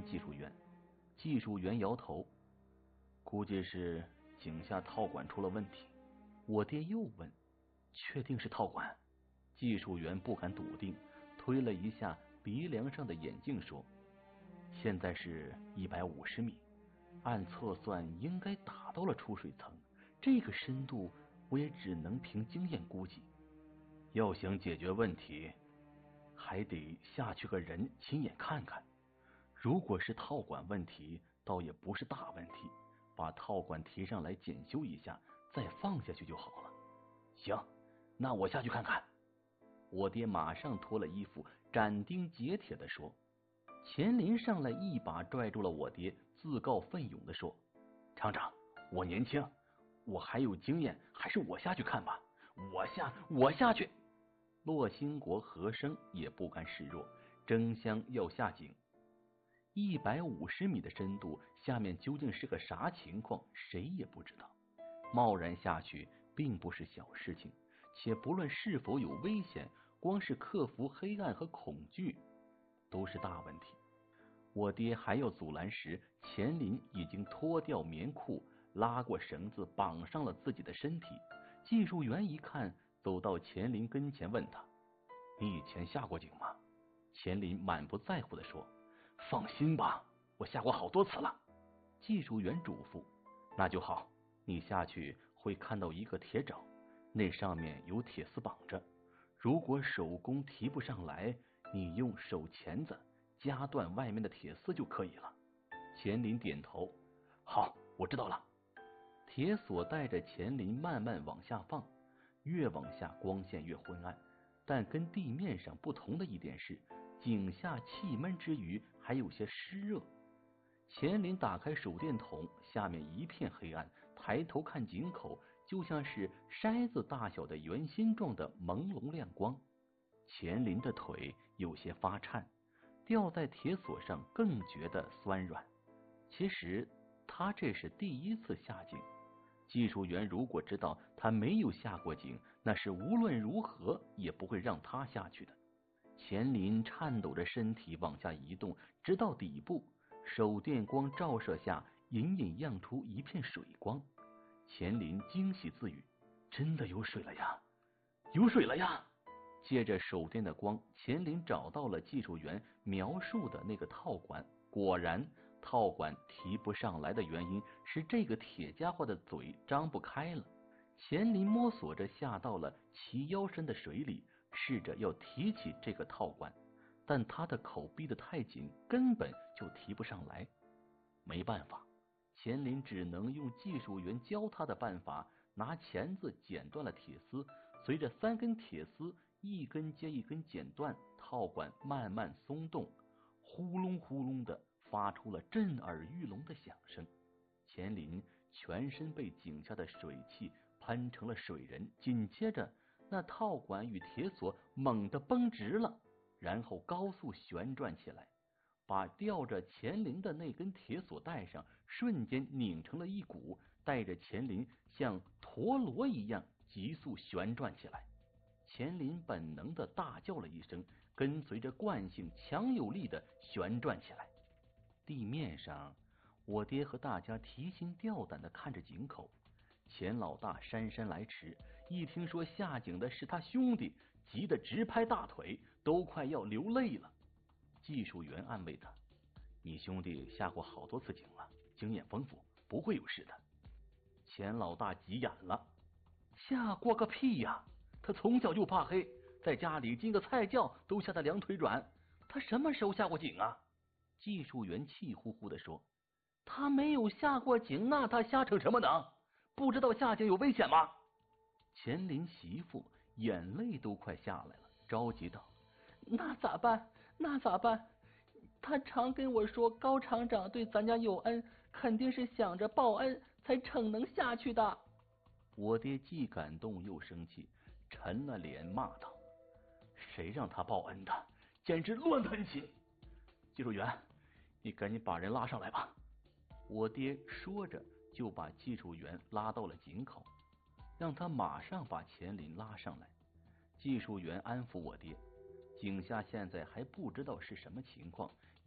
技术员。技术员摇头，估计是井下套管出了问题。我爹又问，确定是套管？技术员不敢笃定，推了一下鼻梁上的眼镜说，现在是150米，按测算应该打到了出水层，这个深度我也只能凭经验估计。要想解决问题，还得下去个人亲眼看看。如果是套管问题，倒也不是大问题，把套管提上来检修一下，再放下去就好了。行，那我下去看看。我爹马上脱了衣服，斩钉截铁地说。钱林上来一把拽住了我爹，自告奋勇地说，厂长，我年轻，我还有经验，还是我下去看吧。我下去。骆兴国和生也不甘示弱，争相要下井。150米的深度，下面究竟是个啥情况，谁也不知道。贸然下去并不是小事情，且不论是否有危险，光是克服黑暗和恐惧都是大问题。我爹还要阻拦时，钱林已经脱掉棉裤，拉过绳子绑上了自己的身体。技术员一看，走到钱林跟前问他，你以前下过井吗？钱林满不在乎地说，放心吧，我下过好多次了。技术员嘱咐，那就好，你下去会看到一个铁爪，那上面有铁丝绑着，如果手工提不上来，你用手钳子夹断外面的铁丝就可以了。钱林点头，好，我知道了。铁索带着钱林慢慢往下放，越往下光线越昏暗，但跟地面上不同的一点是，井下气闷之余还有些湿热。钱林打开手电筒，下面一片黑暗，抬头看井口，就像是筛子大小的圆心状的朦胧亮光。钱林的腿有些发颤，吊在铁索上更觉得酸软。其实他这是第一次下井，技术员如果知道他没有下过井，那是无论如何也不会让他下去的。钱林颤抖着身体往下移动，直到底部，手电光照射下，隐隐漾出一片水光。钱林惊喜自语，真的有水了呀，有水了呀！借着手电的光，钱林找到了技术员描述的那个套管，果然套管提不上来的原因是这个铁家伙的嘴张不开了。钱林摸索着下到了齐腰深的水里，试着要提起这个套管，但他的口闭得太紧，根本就提不上来。没办法，钱林只能用技术员教他的办法，拿钳子剪断了铁丝，随着3根铁丝一根接一根剪断，套管慢慢松动，呼隆呼隆的发出了震耳欲聋的响声。钱林全身被井下的水汽喷成了水人，紧接着那套管与铁索猛地绷直了，然后高速旋转起来，把吊着钱林的那根铁索带上，瞬间拧成了一股，带着钱林像陀螺一样急速旋转起来。钱林本能的大叫了一声，跟随着惯性强有力的旋转起来。地面上，我爹和大家提心吊胆的看着井口。钱老大姗姗来迟，一听说下井的是他兄弟，急得直拍大腿，都快要流泪了。技术员安慰他，你兄弟下过好多次井了，经验丰富，不会有事的。钱老大急眼了，下过个屁呀，他从小就怕黑，在家里进个菜窖都吓得两腿软，他什么时候下过井啊？技术员气呼呼地说，他没有下过井，那他瞎逞什么能？不知道下井有危险吗？钱林媳妇眼泪都快下来了，着急道，那咋办？那咋办？他常跟我说高厂长对咱家有恩，肯定是想着报恩才逞能下去的。我爹既感动又生气，沉了脸骂道，谁让他报恩的，简直乱喷亲！技术员，你赶紧把人拉上来吧。我爹说着就把技术员拉到了井口，让他马上把钱林拉上来。技术员安抚我爹，井下现在还不知道是什么情况，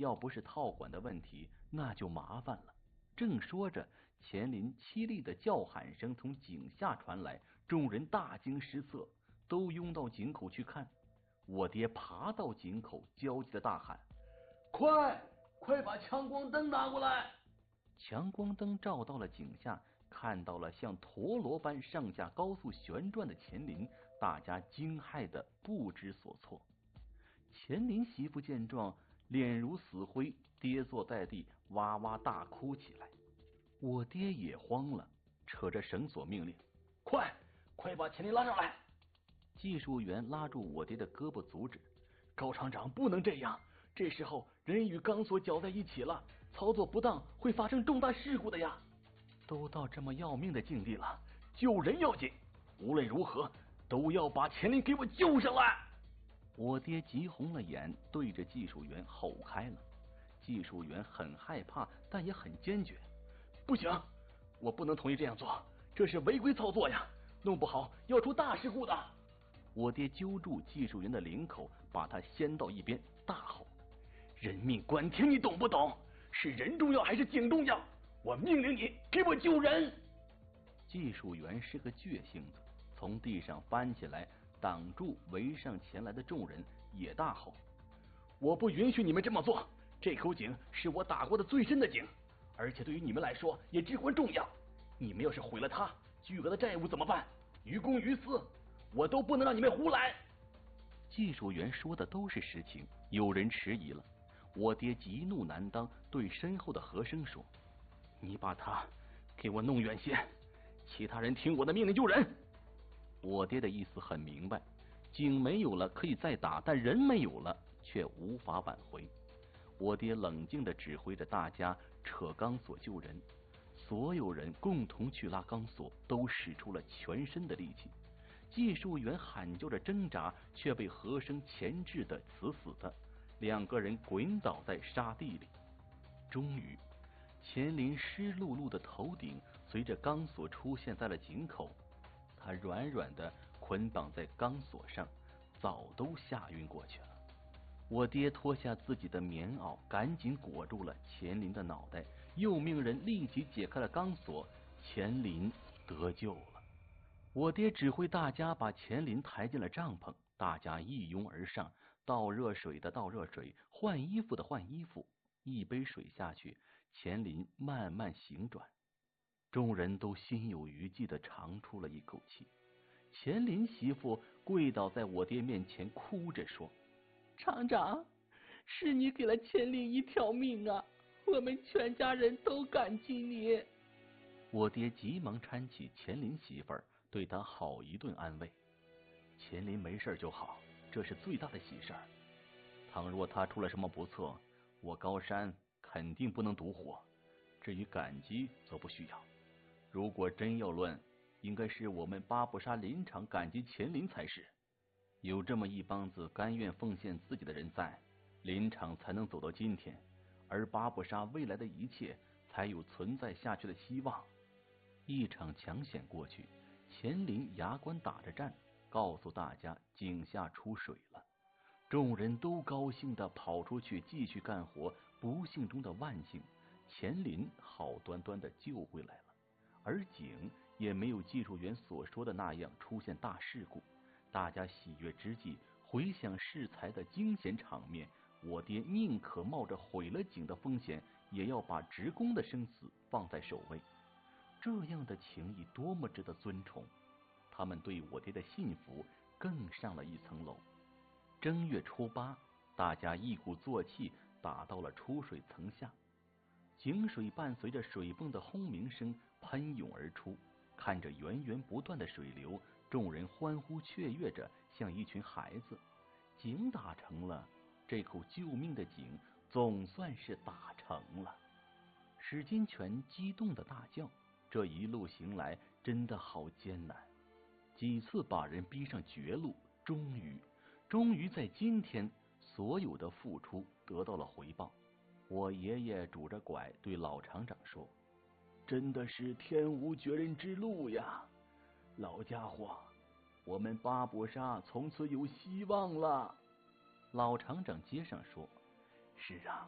要不是套管的问题，那就麻烦了。正说着，钱林凄厉的叫喊声从井下传来，众人大惊失色，都拥到井口去看。我爹爬到井口，焦急的大喊：快把强光灯拿过来！强光灯照到了井下，看到了像陀螺般上下高速旋转的钱林，大家惊骇的不知所措。钱林媳妇见状，脸如死灰，跌坐在地，哇哇大哭起来。我爹也慌了，扯着绳索命令：快把钱林拉上来！技术员拉住我爹的胳膊阻止：高厂长不能这样，这时候人与钢索搅在一起了，操作不当会发生重大事故的呀！都到这么要命的境地了，救人要紧，无论如何都要把钱林给我救上来！我爹急红了眼，对着技术员吼开了。技术员很害怕，但也很坚决。不行，我不能同意这样做，这是违规操作呀，弄不好要出大事故的。我爹揪住技术员的领口，把他掀到一边，大吼：人命关天，你懂不懂？是人重要还是井重要？我命令你给我救人！技术员是个倔性子，从地上翻起来，挡住围上前来的众人，也大吼：我不允许你们这么做！这口井是我打过的最深的井，而且对于你们来说也至关重要。你们要是毁了它，巨额的债务怎么办？于公于私，我都不能让你们胡来！技术员说的都是实情，有人迟疑了。我爹急怒难当，对身后的和珅说：你把他给我弄远些，其他人听我的命令救人。我爹的意思很明白，井没有了可以再打，但人没有了却无法挽回。我爹冷静地指挥着大家扯钢索救人，所有人共同去拉钢索，都使出了全身的力气。技术员喊叫着挣扎，却被和珅钳制得死死的，两个人滚倒在沙地里。终于，钱林湿漉漉的头顶随着钢索出现在了井口，他软软的捆绑在钢索上，早都吓晕过去了。我爹脱下自己的棉袄，赶紧裹住了钱林的脑袋，又命人立即解开了钢索，钱林得救了。我爹指挥大家把钱林抬进了帐篷，大家一拥而上，倒热水的倒热水，换衣服的换衣服。一杯水下去，钱林慢慢醒转，众人都心有余悸地长出了一口气。钱林媳妇跪倒在我爹面前，哭着说：厂长，是你给了钱林一条命啊，我们全家人都感激你。我爹急忙搀起钱林媳妇儿，对他好一顿安慰。钱林没事就好，这是最大的喜事儿。倘若他出了什么不测，我高山肯定不能独活。至于感激，则不需要。如果真要论，应该是我们巴布沙林场感激钱林才是。有这么一帮子甘愿奉献自己的人在，林场才能走到今天，而巴布沙未来的一切才有存在下去的希望。一场抢险过去，钱林牙关打着战，告诉大家井下出水了。众人都高兴地跑出去继续干活，不幸中的万幸，钱林好端端地救回来了，而井也没有技术员所说的那样出现大事故。大家喜悦之际，回想适才的惊险场面，我爹宁可冒着毁了井的风险，也要把职工的生死放在首位。这样的情谊多么值得尊崇！他们对我爹的信服更上了一层楼。正月初8，大家一鼓作气打到了出水层下，井水伴随着水泵的轰鸣声喷涌而出，看着源源不断的水流，众人欢呼雀跃着，像一群孩子。井打成了，这口救命的井总算是打成了。史金泉激动的大叫：这一路行来真的好艰难，几次把人逼上绝路，终于在今天，所有的付出得到了回报。我爷爷拄着拐对老厂长说：真的是天无绝人之路呀，老家伙，我们巴布沙从此有希望了。老厂长接上说：是啊，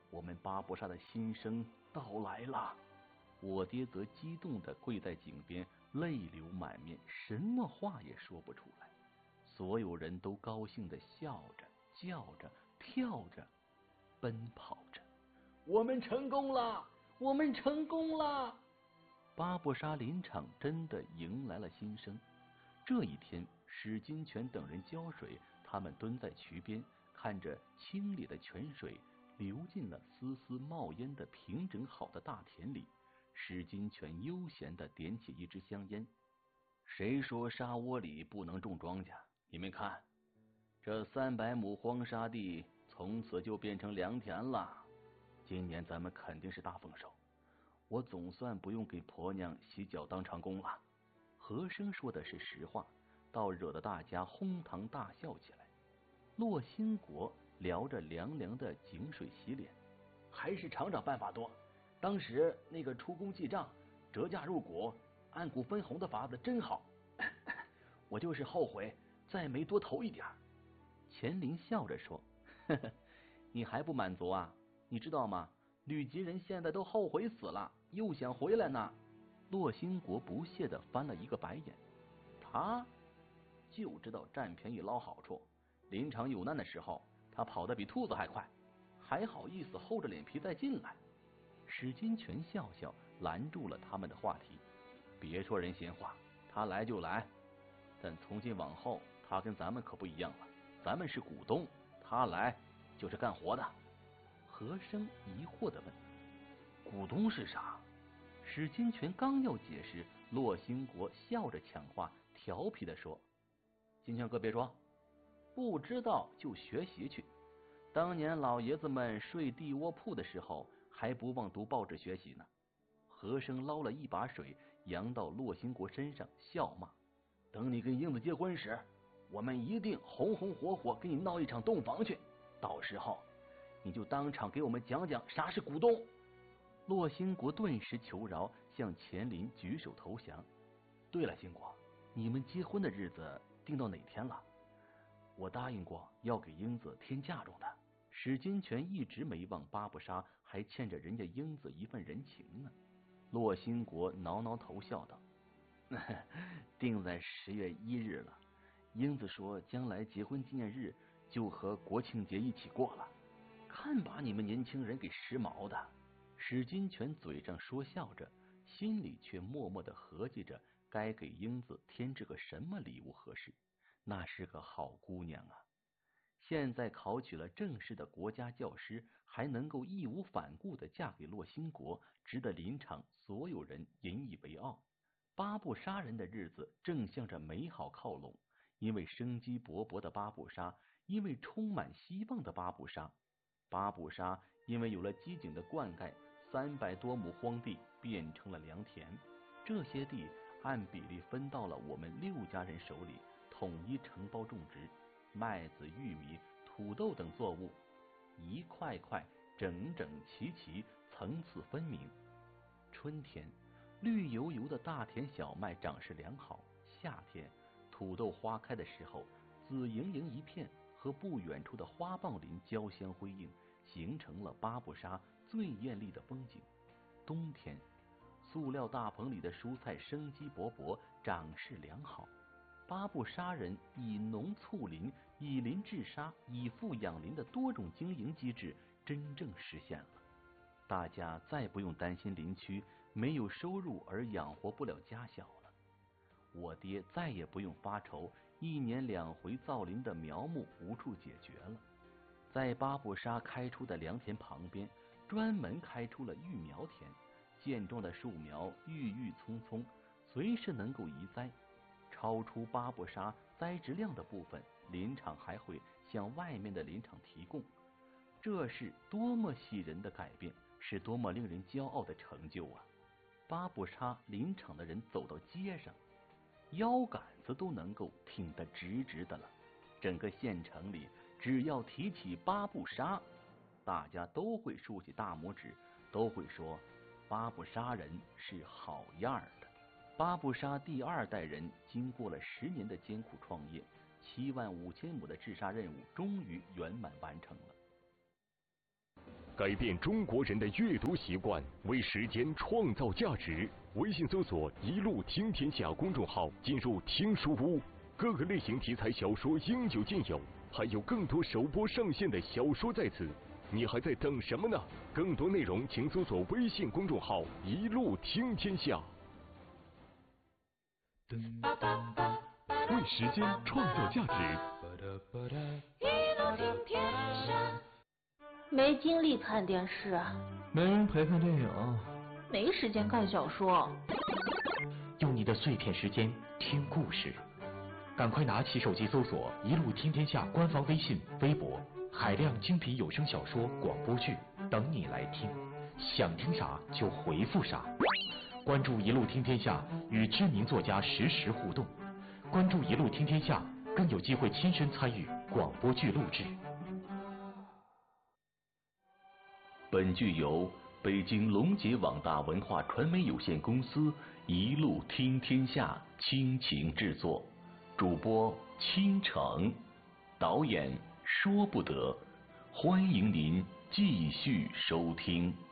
我们八步杀的新生到来了！我爹则激动地跪在井边，泪流满面，什么话也说不出来。所有人都高兴地笑着、叫着、跳着、奔跑着。我们成功了！我们成功了！八步杀林场真的迎来了新生。这一天，史金泉等人浇水，他们蹲在渠边，看着清冽的泉水流进了丝丝冒烟的平整好的大田里。史金泉悠闲地点起一支香烟。谁说沙窝里不能种庄稼？你们看，这300亩荒沙地从此就变成良田了。今年咱们肯定是大丰收，我总算不用给婆娘洗脚当长工了。和珅说的是实话，倒惹得大家哄堂大笑起来。骆兴国撩着凉凉的井水洗脸，还是厂长办法多。当时那个出工记账、折价入股、按股分红的法子真好，我就是后悔再没多投一点。钱林笑着说：“呵呵，你还不满足啊？你知道吗？吕吉人现在都后悔死了，又想回来呢。”骆兴国不屑地翻了一个白眼，他就知道占便宜捞好处。林场有难的时候，他跑得比兔子还快，还好意思厚着脸皮再进来。史金泉笑笑拦住了他们的话题：“别说人闲话，他来就来，但从今往后他跟咱们可不一样了，咱们是股东，他来就是干活的。”和珅疑惑地问：“股东是啥？”史金泉刚要解释，骆兴国笑着抢话，调皮地说：“金泉哥别说，不知道就学习去。当年老爷子们睡地窝铺的时候，还不忘读报纸学习呢。”和珅捞了一把水扬到骆兴国身上，笑骂：“等你跟英子结婚时，我们一定红红火火给你闹一场洞房去，到时候你就当场给我们讲讲啥是股东。”骆兴国顿时求饶，向钱林举手投降。对了，兴国，你们结婚的日子定到哪天了？我答应过要给英子添嫁妆的。史金泉一直没忘八步杀还欠着人家英子一份人情呢。骆兴国挠挠头笑道：“定在10月1日了。英子说将来结婚纪念日就和国庆节一起过了，看把你们年轻人给时髦的。”史金泉嘴上说笑着，心里却默默地合计着该给英子添置个什么礼物合适。那是个好姑娘啊，现在考取了正式的国家教师，还能够义无反顾地嫁给骆兴国，值得林场所有人引以为傲。八步杀人的日子正向着美好靠拢，因为生机勃勃的八步杀，因为充满希望的八步杀。八步杀因为有了机井的灌溉，300多亩荒地变成了良田，这些地按比例分到了我们6家人手里，统一承包种植，麦子、玉米、土豆等作物一块块整整齐齐，层次分明。春天，绿油油的大田小麦长势良好；夏天，土豆花开的时候，紫莹莹一片，和不远处的花棒林交相辉映，形成了八步杀最艳丽的风景。冬天，塑料大棚里的蔬菜生机勃勃，长势良好。八步杀人以农促林、以林治沙、以富养林的多种经营机制真正实现了。大家再不用担心林区没有收入而养活不了家小了。我爹再也不用发愁1年2回造林的苗木无处解决了。在八步杀开出的良田旁边，专门开出了育苗田，健壮的树苗郁郁葱葱，随时能够移栽。超出八步杀栽植量的部分，林场还会向外面的林场提供。这是多么喜人的改变，是多么令人骄傲的成就啊！八步杀林场的人走到街上，腰杆子都能够挺得直直的了。整个县城里，只要提起八步杀，大家都会竖起大拇指，都会说八步杀人是好样的。八步杀第2代人经过了10年的艰苦创业，75000亩的治沙任务终于圆满完成了。 改变中国人的阅读习惯，为时间创造价值。微信搜索“一路听天下”公众号，进入听书屋，各个类型题材小说应有尽有，还有更多首播上线的小说在此，你还在等什么呢？更多内容请搜索微信公众号“一路听天下”。为时间创造价值。 一路听天下。没精力看电视， 没人陪看电影， 没时间看小说。 用你的碎片时间听故事，赶快拿起手机搜索“一路听天下”官方微信、微博，海量精品有声小说、广播剧等你来听，想听啥就回复啥。关注“一路听天下”，与知名作家实时互动。关注“一路听天下”，更有机会亲身参与广播剧录制。 本剧由北京龙杰网大文化传媒有限公司一路听天下倾情制作，主播倾城，导演说不得。欢迎您继续收听。